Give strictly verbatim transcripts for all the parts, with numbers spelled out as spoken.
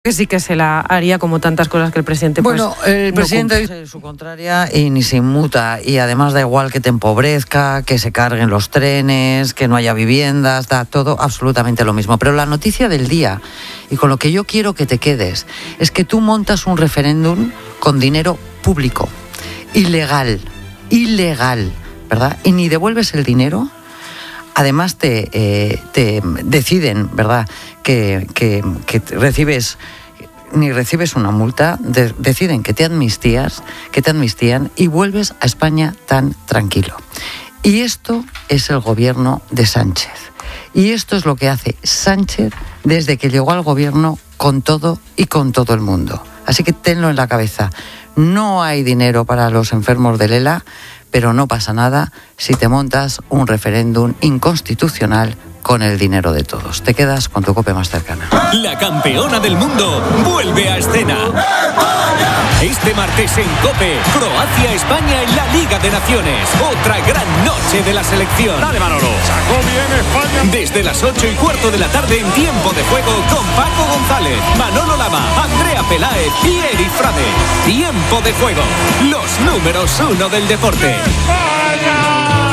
Que sí que se la haría como tantas cosas que el presidente pues, Bueno, el no presidente cumple. dice su contraria y ni se inmuta. Y además da igual que te empobrezca, que se carguen los trenes, que no haya viviendas, da todo absolutamente lo mismo. Pero la noticia del día, y con lo que yo quiero que te quedes, es que tú montas un referéndum con dinero público, ilegal, ilegal, ¿verdad? Y ni devuelves el dinero. Además te, eh, te deciden, ¿verdad?, que, que, que recibes, ni recibes una multa, de, deciden que te amnistías, que te amnistían y vuelves a España tan tranquilo. Y esto es el gobierno de Sánchez. Y esto es lo que hace Sánchez desde que llegó al gobierno con todo y con todo el mundo. Así que tenlo en la cabeza. No hay dinero para los enfermos del ELA, pero no pasa nada si te montas un referéndum inconstitucional con el dinero de todos. Te quedas con tu COPE más cercana. La campeona del mundo vuelve a escena. Este martes en COPE, Croacia-España en la Liga de Naciones. Otra gran noche de la selección. Dale, Manolo. Sacó bien España. Desde las ocho y cuarto de la tarde en Tiempo de Juego con Paco González, Manolo Lama, Andrea Peláez y Eri Frade. Tiempo de Juego. Los números uno del deporte. ¡España!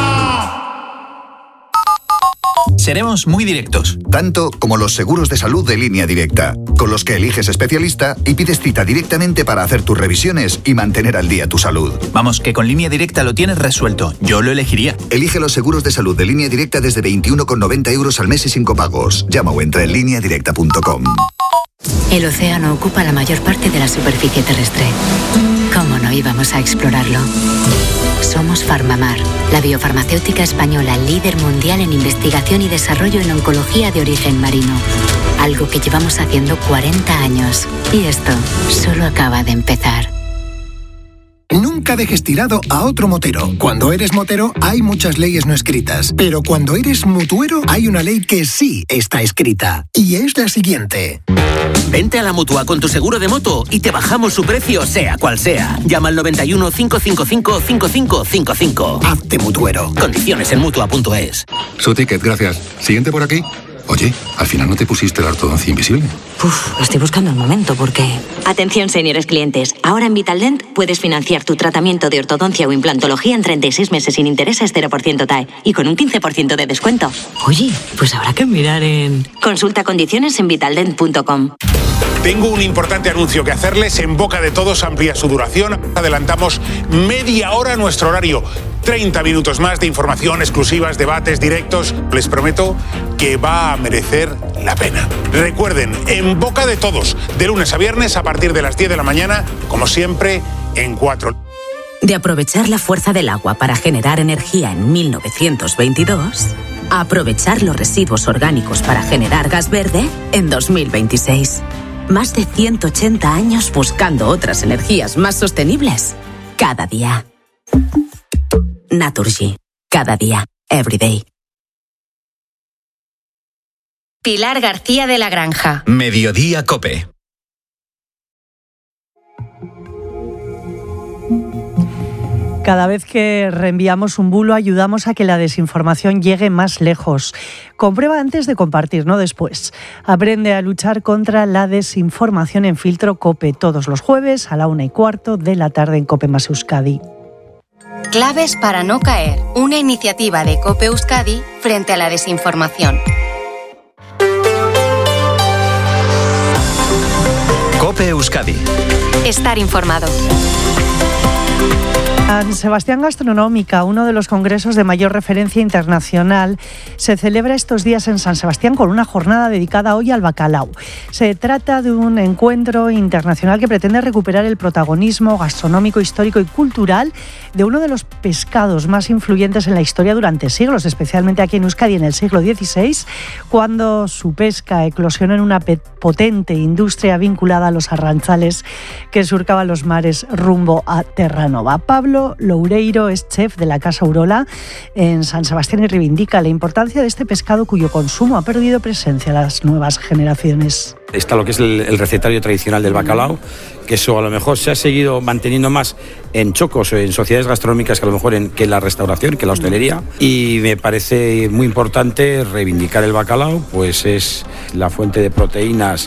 Seremos muy directos. Tanto como los seguros de salud de Línea Directa, con los que eliges especialista y pides cita directamente para hacer tus revisiones y mantener al día tu salud. Vamos, que con Línea Directa lo tienes resuelto. Yo lo elegiría. Elige los seguros de salud de Línea Directa desde veintiuno con noventa euros al mes y sin copagos. Llama o entra en línea directa punto com. El océano ocupa la mayor parte de la superficie terrestre. ¿Cómo no íbamos a explorarlo? Somos Farmamar, la biofarmacéutica española líder mundial en investigación y desarrollo en oncología de origen marino. Algo que llevamos haciendo cuarenta años. Y esto solo acaba de empezar. Nunca dejes tirado a otro motero. Cuando eres motero hay muchas leyes no escritas, pero cuando eres mutuero hay una ley que sí está escrita. Y es la siguiente. Vente a la Mutua con tu seguro de moto y te bajamos su precio sea cual sea. Llama al noventa y uno, cinco cinco cinco, cinco cinco cinco cinco. Hazte mutuero. Condiciones en Mutua punto es. Su ticket, gracias. Siguiente por aquí. Oye, al final no te pusiste la ortodoncia invisible. Uf, estoy buscando el momento porque... Atención, señores clientes. Ahora en Vitaldent puedes financiar tu tratamiento de ortodoncia o implantología en treinta y seis meses sin intereses, cero por ciento T A E y con un quince por ciento de descuento. Oye, pues habrá que mirar en... Consulta condiciones en vitaldent punto com. Tengo un importante anuncio que hacerles. En boca de todos amplía su duración. Adelantamos media hora nuestro horario. treinta minutos más de información, exclusivas, debates, directos. Les prometo que va a merecer la pena. Recuerden, en boca de todos, de lunes a viernes a partir de las diez de la mañana, como siempre, en cuatro. De aprovechar la fuerza del agua para generar energía en mil novecientos veintidós, a aprovechar los residuos orgánicos para generar gas verde en dos mil veintiséis. Más de ciento ochenta años buscando otras energías más sostenibles. Cada día. Naturgy. Cada día. Every day. Pilar García de la Granja. Mediodía COPE. Cada vez que reenviamos un bulo ayudamos a que la desinformación llegue más lejos. Comprueba antes de compartir, no después. Aprende a luchar contra la desinformación en Filtro COPE todos los jueves a la una y cuarto de la tarde en COPE más Euskadi. Claves para no caer. Una iniciativa de COPE Euskadi frente a la desinformación. COPE Euskadi. Estar informado. San Sebastián Gastronómica, uno de los congresos de mayor referencia internacional, se celebra estos días en San Sebastián con una jornada dedicada hoy al bacalao. Se trata de un encuentro internacional que pretende recuperar el protagonismo gastronómico, histórico y cultural de uno de los pescados más influyentes en la historia durante siglos, especialmente aquí en Euskadi en el siglo dieciséis, cuando su pesca eclosionó en una potente industria vinculada a los arranzales que surcaban los mares rumbo a Terranova. Pablo Loureiro es chef de la Casa Urola en San Sebastián y reivindica la importancia de este pescado cuyo consumo ha perdido presencia en las nuevas generaciones. Está lo que es el, el recetario tradicional del bacalao, que eso a lo mejor se ha seguido manteniendo más en chocos o en sociedades gastronómicas que a lo mejor en, que en la restauración, que en la hostelería. Y me parece muy importante reivindicar el bacalao, pues es la fuente de proteínas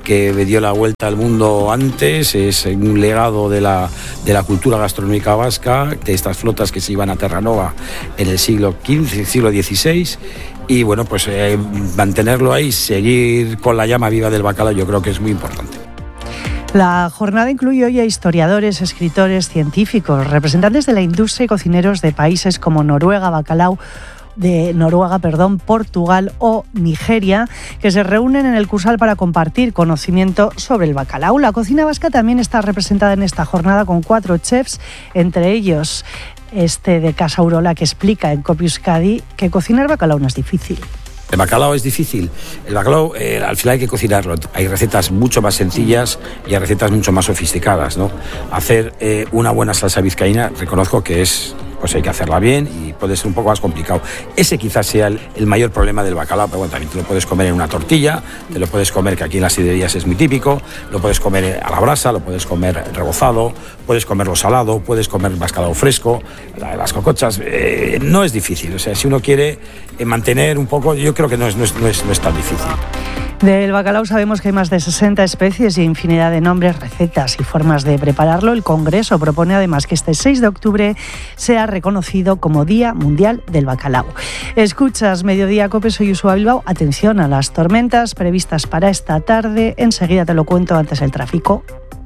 que dio la vuelta al mundo antes, es un legado de la, de la cultura gastronómica vasca, de estas flotas que se iban a Terranova en el siglo quince, siglo dieciséis. Y bueno, pues eh, mantenerlo ahí, seguir con la llama viva del bacalao, yo creo que es muy importante. La jornada incluye hoy a historiadores, escritores, científicos, representantes de la industria y cocineros de países como Noruega, Bacalao, de Noruega, perdón, Portugal o Nigeria, que se reúnen en el Cursal para compartir conocimiento sobre el bacalao. La cocina vasca también está representada en esta jornada con cuatro chefs, entre ellos este de Casa Urola, que explica en Copi Euskadi que cocinar bacalao no es difícil. El bacalao es difícil. El bacalao eh, al final hay que cocinarlo. Hay recetas mucho más sencillas y hay recetas mucho más sofisticadas, ¿no? Hacer eh, una buena salsa vizcaína, reconozco que es, pues hay que hacerla bien y puede ser un poco más complicado. Ese quizás sea el, el mayor problema del bacalao, pero bueno, también te lo puedes comer en una tortilla, te lo puedes comer, que aquí en las sidrerías es muy típico, lo puedes comer a la brasa, lo puedes comer rebozado, puedes comerlo salado, puedes comer bacalao fresco, la, las cocochas, eh, no es difícil. O sea, si uno quiere eh, mantener un poco, yo creo que no es, no es, no es, no es tan difícil. Del bacalao sabemos que hay más de sesenta especies y infinidad de nombres, recetas y formas de prepararlo. El Congreso propone además que este seis de octubre sea reconocido como Día Mundial del Bacalao. Escuchas Mediodía Cope, soy Usua Bilbao. Atención a las tormentas previstas para esta tarde. Enseguida te lo cuento, antes el tráfico.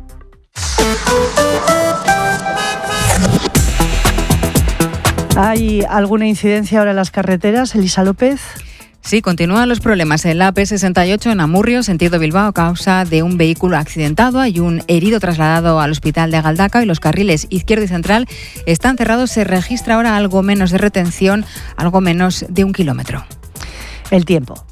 ¿Hay alguna incidencia ahora en las carreteras, Elisa López? Sí, continúan los problemas en la A P sesenta y ocho en Amurrio, sentido Bilbao, a causa de un vehículo accidentado. Hay un herido trasladado al hospital de Galdaca y los carriles izquierdo y central están cerrados. Se registra ahora algo menos de retención, algo menos de un kilómetro. El tiempo.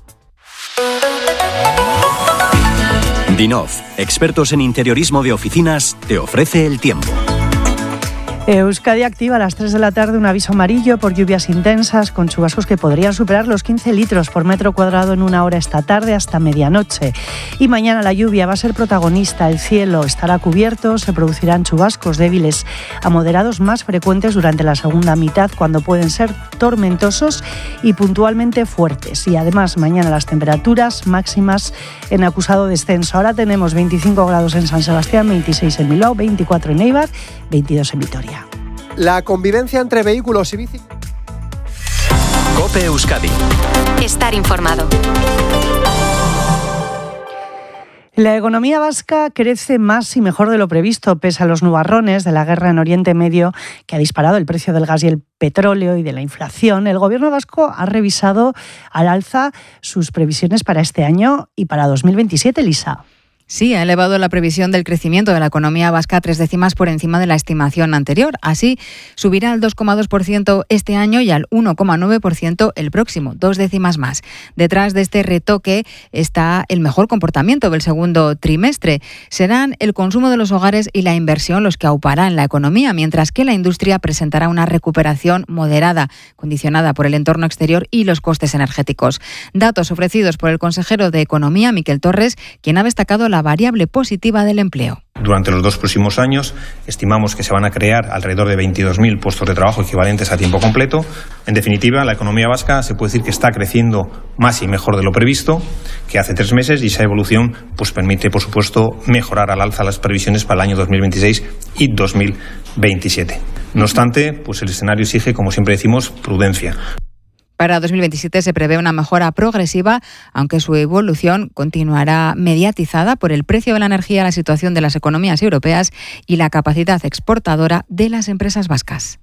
Dinov, expertos en interiorismo de oficinas, te ofrece el tiempo. Euskadi activa a las tres de la tarde un aviso amarillo por lluvias intensas con chubascos que podrían superar los quince litros por metro cuadrado en una hora esta tarde hasta medianoche. Y mañana la lluvia va a ser protagonista. El cielo estará cubierto, se producirán chubascos débiles a moderados más frecuentes durante la segunda mitad, cuando pueden ser tormentosos y puntualmente fuertes. Y además mañana las temperaturas máximas en acusado descenso. Ahora tenemos veinticinco grados en San Sebastián, veintiséis en Bilbao, veinticuatro en Eibar, veintidós en Vitoria. La convivencia entre vehículos y bici. Cope Euskadi. Estar informado. La economía vasca crece más y mejor de lo previsto, pese a los nubarrones de la guerra en Oriente Medio, que ha disparado el precio del gas y el petróleo y de la inflación. El gobierno vasco ha revisado al alza sus previsiones para este año y para dos mil veintisiete, Elisa. Sí, ha elevado la previsión del crecimiento de la economía vasca a tres décimas por encima de la estimación anterior. Así, subirá al dos coma dos por ciento este año y al uno coma nueve por ciento el próximo, dos décimas más. Detrás de este retoque está el mejor comportamiento del segundo trimestre. Serán el consumo de los hogares y la inversión los que auparán la economía, mientras que la industria presentará una recuperación moderada, condicionada por el entorno exterior y los costes energéticos. Datos ofrecidos por el consejero de Economía, Miquel Torres, quien ha destacado la variable positiva del empleo. Durante los dos próximos años estimamos que se van a crear alrededor de veintidós mil puestos de trabajo equivalentes a tiempo completo. En definitiva, la economía vasca se puede decir que está creciendo más y mejor de lo previsto, que hace tres meses, y esa evolución pues permite, por supuesto, mejorar al alza las previsiones para el año dos mil veintiséis y dos mil veintisiete. No obstante, pues el escenario exige, como siempre decimos, prudencia. Para dos mil veintisiete se prevé una mejora progresiva, aunque su evolución continuará mediatizada por el precio de la energía, la situación de las economías europeas y la capacidad exportadora de las empresas vascas.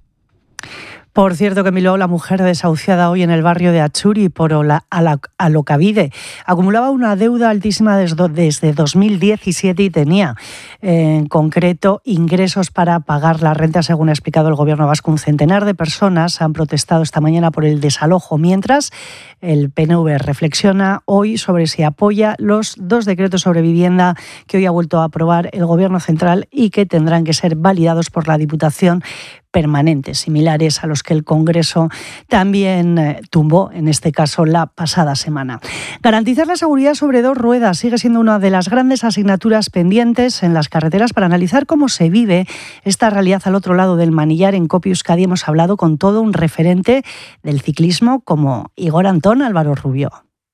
Por cierto, que en Bilbao la mujer desahuciada hoy en el barrio de Achuri por Alokabide acumulaba una deuda altísima desde dos mil diecisiete y tenía en concreto ingresos para pagar la renta, según ha explicado el gobierno vasco. Un centenar de personas han protestado esta mañana por el desalojo, mientras el P N V reflexiona hoy sobre si apoya los dos decretos sobre vivienda que hoy ha vuelto a aprobar el gobierno central y que tendrán que ser validados por la Diputación permanentes, similares a los que el Congreso también eh, tumbó, en este caso, la pasada semana. Garantizar la seguridad sobre dos ruedas sigue siendo una de las grandes asignaturas pendientes en las carreteras. Para analizar cómo se vive esta realidad al otro lado del manillar, en Copi Euskadi hemos hablado con todo un referente del ciclismo como Igor Antón. Álvaro Rubio.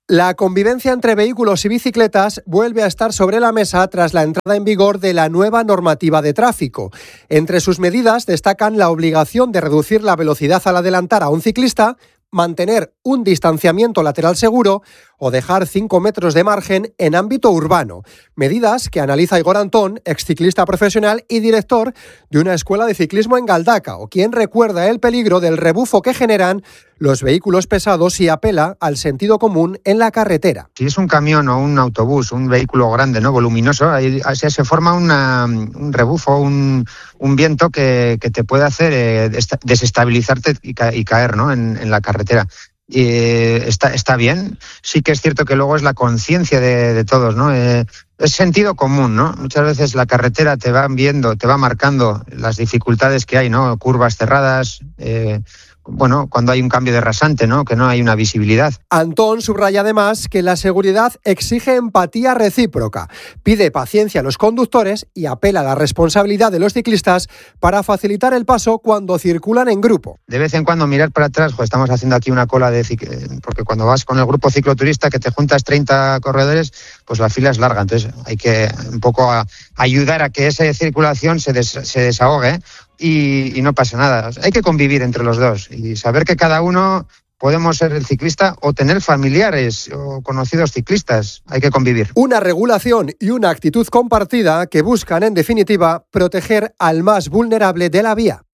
La convivencia entre vehículos y bicicletas vuelve a estar sobre la mesa tras la entrada en vigor de la nueva normativa de tráfico. Entre sus medidas destacan la obligación de reducir la velocidad al adelantar a un ciclista, mantener un distanciamiento lateral seguro o dejar cinco metros de margen en ámbito urbano. Medidas que analiza Igor Antón, exciclista profesional y director de una escuela de ciclismo en Galdacao, quien recuerda el peligro del rebufo que generan los vehículos pesados y apela al sentido común en la carretera. Si es un camión o un autobús, un vehículo grande, ¿no?, voluminoso, ahí se, se forma una, un rebufo, un, un viento que, que te puede hacer eh, desestabilizarte y, ca- y caer, ¿no?, en, en la carretera. Y está, está bien. Sí que es cierto que luego es la conciencia de, de todos, ¿no? Eh, es sentido común, ¿no? Muchas veces la carretera te va viendo, te va marcando las dificultades que hay, ¿no? Curvas cerradas, eh, bueno, cuando hay un cambio de rasante, ¿no?, que no hay una visibilidad. Antón subraya además que la seguridad exige empatía recíproca, pide paciencia a los conductores y apela a la responsabilidad de los ciclistas para facilitar el paso cuando circulan en grupo. De vez en cuando mirar para atrás, pues estamos haciendo aquí una cola de cic- porque cuando vas con el grupo cicloturista que te juntas treinta corredores, pues la fila es larga, entonces hay que un poco a, ayudar a que esa circulación se, des, se desahogue y, y no pasa nada. Hay que convivir entre los dos y saber que cada uno podemos ser el ciclista o tener familiares o conocidos ciclistas. Hay que convivir. Una regulación y una actitud compartida que buscan, en definitiva, proteger al más vulnerable de la vía.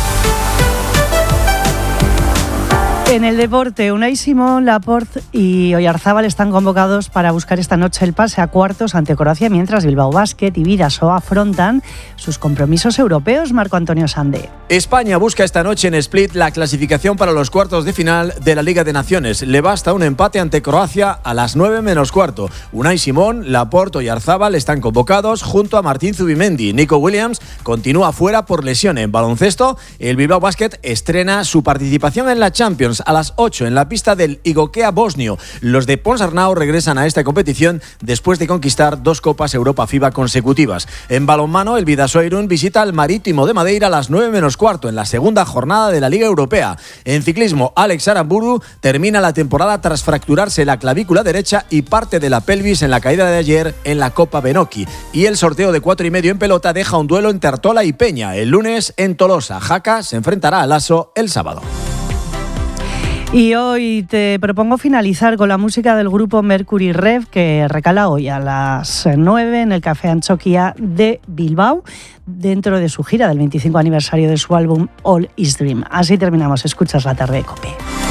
En el deporte, Unai Simón, Laporte y Oyarzábal están convocados para buscar esta noche el pase a cuartos ante Croacia, mientras Bilbao Basket y Bidasoa afrontan sus compromisos europeos. Marco Antonio Sande. España busca esta noche en Split la clasificación para los cuartos de final de la Liga de Naciones. Le basta un empate ante Croacia a las nueve menos cuarto. Unai Simón, Laporte y Oyarzábal están convocados junto a Martín Zubimendi. Nico Williams continúa fuera por lesión. En baloncesto, el Bilbao Basket estrena su participación en la Champions a las ocho en la pista del Igokea bosnio. Los de Ponsarnau regresan a esta competición después de conquistar dos Copas Europa FIBA consecutivas. En balonmano, el Bidasoa Irún visita al Marítimo de Madeira a las nueve menos cuarto en la segunda jornada de la Liga Europea. En ciclismo, Alex Aramburu termina la temporada tras fracturarse la clavícula derecha y parte de la pelvis en la caída de ayer en la Copa Benoki. Y el sorteo de cuatro y medio en pelota deja un duelo entre Artola y Peña. El lunes en Tolosa, Jaca se enfrentará a Lasso el sábado. Y hoy te propongo finalizar con la música del grupo Mercury Rev, que recala hoy a las nueve en el Café Anchoquia de Bilbao, dentro de su gira del veinticinco aniversario de su álbum All Is Dream. Así terminamos. Escuchas La Tarde de COPE.